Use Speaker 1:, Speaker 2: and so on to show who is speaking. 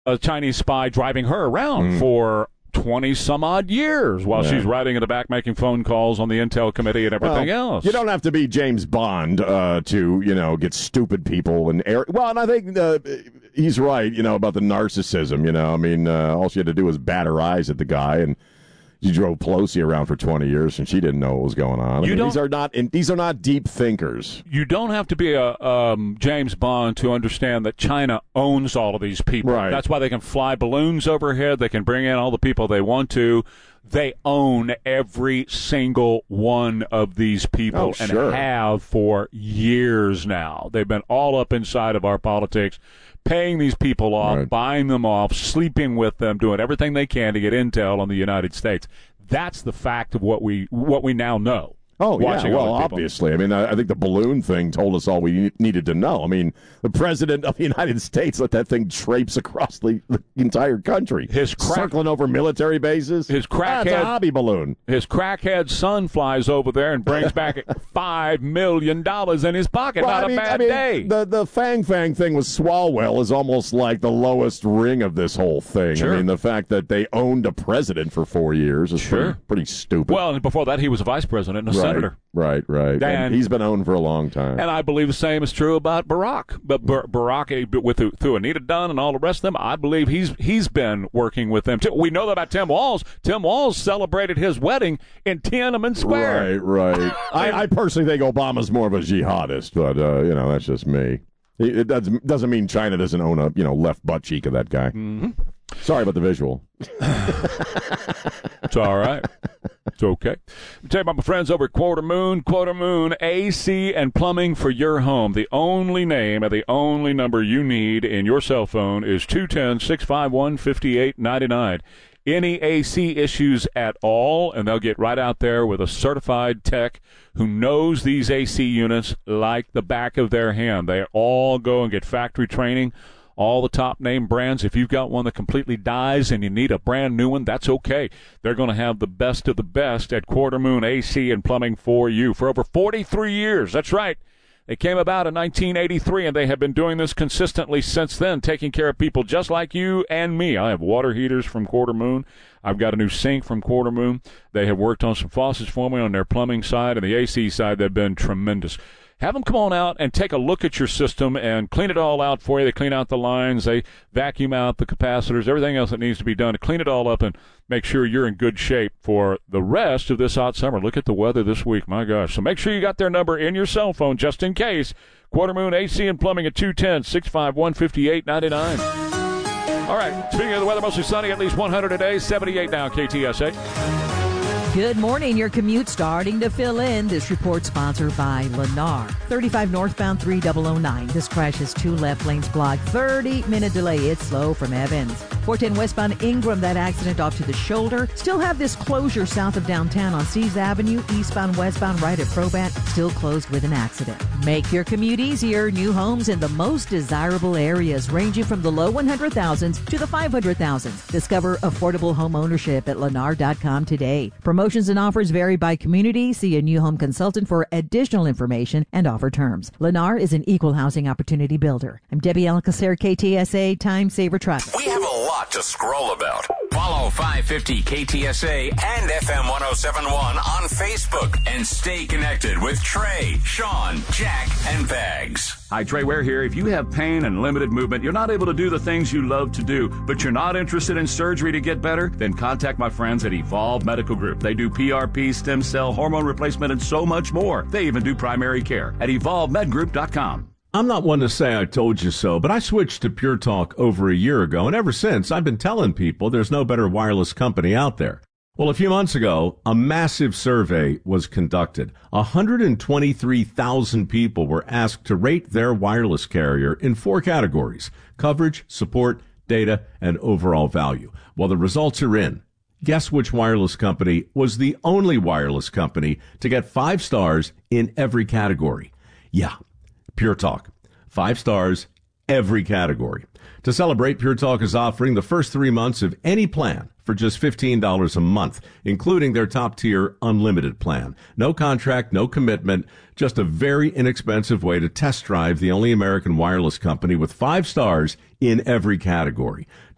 Speaker 1: a Chinese spy driving her around for 20-some-odd years while she's riding in the back making phone calls on the Intel committee and everything else.
Speaker 2: You don't have to be James Bond to, get stupid people and and I think he's right, about the narcissism, I mean, all she had to do was bat her eyes at the guy, and she drove Pelosi around for 20 years, and she didn't know what was going on. These are not deep thinkers.
Speaker 1: You don't have to be a James Bond to understand that China owns all of these people.
Speaker 2: Right.
Speaker 1: That's why they can fly balloons overhead. They can bring in all the people they want to. They own every single one of these people and have for years now. They've been all up inside of our politics, paying these people off, buying them off, sleeping with them, doing everything they can to get intel on the United States. That's the fact of what we now know.
Speaker 2: Oh, yeah, well, obviously. I mean, I think the balloon thing told us all we needed to know. I mean, the president of the United States let that thing traipse across the entire country. Circling over military bases.
Speaker 1: It's a
Speaker 2: hobby balloon.
Speaker 1: His crackhead son flies over there and brings back $5 million in his pocket. Not a bad day.
Speaker 2: The Fang thing with Swalwell is almost like the lowest ring of this whole thing.
Speaker 1: Sure.
Speaker 2: I mean, the fact that they owned a president for 4 years is pretty stupid.
Speaker 1: Well, and before that, he was a vice president and a senator.
Speaker 2: Right. And he's been owned for a long time.
Speaker 1: And I believe the same is true about Barack. But Barack, through Anita Dunn and all the rest of them, I believe he's been working with them too. We know that about Tim Walz. Tim Walz celebrated his wedding in Tiananmen Square.
Speaker 2: Right. I personally think Obama's more of a jihadist, but that's just me. It doesn't mean China doesn't own a left butt cheek of that guy.
Speaker 1: Mm-hmm.
Speaker 2: Sorry about the visual.
Speaker 1: It's all right. It's okay. I'll tell you about my friends over at Quarter Moon. Quarter Moon AC and plumbing for your home. The only name and the only number you need in your cell phone is 210-651-5899. Any AC issues at all, and they'll get right out there with a certified tech who knows these AC units like the back of their hand. They all go and get factory training. All the top name brands. If you've got one that completely dies and you need a brand new one, that's okay. They're going to have the best of the best at Quarter Moon AC and plumbing for you for over 43 years. That's right. They came about in 1983, and they have been doing this consistently since then, taking care of people just like you and me. I have water heaters from Quarter Moon. I've got a new sink from Quarter Moon. They have worked on some faucets for me on their plumbing side, and the AC side, they've been tremendous. Have them come on out and take a look at your system and clean it all out for you. They clean out the lines. They vacuum out the capacitors, everything else that needs to be done to clean it all up and make sure you're in good shape for the rest of this hot summer. Look at the weather this week. My gosh. So make sure you got their number in your cell phone just in case. Quarter Moon AC and plumbing at 210-651-5899. All right. Speaking of the weather, mostly sunny, at least 100 today, 78 now, KTSA.
Speaker 3: Good morning. Your commute starting to fill in. This report sponsored by Lennar. 35 northbound 3009. This crash has 2 left lanes blocked. 30-minute delay. It's slow from Evans. 410 westbound Ingram. That accident off to the shoulder. Still have this closure south of downtown on Seas Avenue. Eastbound westbound right at Probant. Still closed with an accident. Make your commute easier. New homes in the most desirable areas ranging from the low 100,000s to the 500,000s. Discover affordable home ownership at Lennar.com today. Promotions and offers vary by community. See a new home consultant for additional information and offer terms. Lennar is an equal housing opportunity builder. I'm Debbie Alcacer, KTSA Time Saver Traffic.
Speaker 4: We have a lot to scroll about. Follow 550 KTSA and FM 1071 on Facebook and stay connected with Trey, Sean, Jack, and Bags.
Speaker 5: Hi, Trey Ware here. If you have pain and limited movement, you're not able to do the things you love to do, but you're not interested in surgery to get better, then contact my friends at Evolve Medical Group. They do PRP, stem cell, hormone replacement, and so much more. They even do primary care at evolvemedgroup.com.
Speaker 6: I'm not one to say I told you so, but I switched to Pure Talk over a year ago, and ever since, I've been telling people there's no better wireless company out there. Well, a few months ago, a massive survey was conducted. 123,000 people were asked to rate their wireless carrier in 4 categories: coverage, support, data, and overall value. Well, the results are in. Guess which wireless company was the only wireless company to get 5 stars in every category? Yeah, Pure Talk. 5 stars, every category. To celebrate, Pure Talk is offering the first 3 months of any plan for just $15 a month, including their top-tier unlimited plan. No contract, no commitment, just a very inexpensive way to test drive the only American wireless company with 5 stars in every category.